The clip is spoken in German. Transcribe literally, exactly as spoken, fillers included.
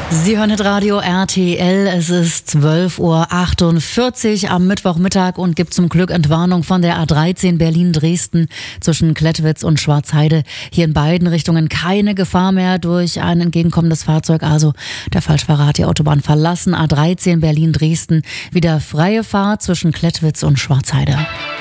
Sie hören Radio R T L, es ist zwölf Uhr achtundvierzig am Mittwochmittag und gibt zum Glück Entwarnung von der A dreizehn Berlin-Dresden zwischen Klettwitz und Schwarzheide. Hier in beiden Richtungen keine Gefahr mehr durch ein entgegenkommendes Fahrzeug, also der Falschfahrer hat die Autobahn verlassen. A dreizehn Berlin-Dresden, wieder freie Fahrt zwischen Klettwitz und Schwarzheide.